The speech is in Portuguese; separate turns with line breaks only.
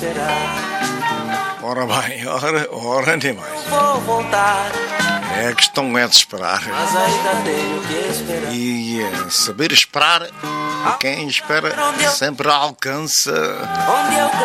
Ora bem, ora nem mais.
Vou voltar,
A questão é de esperar.
mas ainda tenho que esperar.
E saber esperar, quem espera sempre alcança.
Onde eu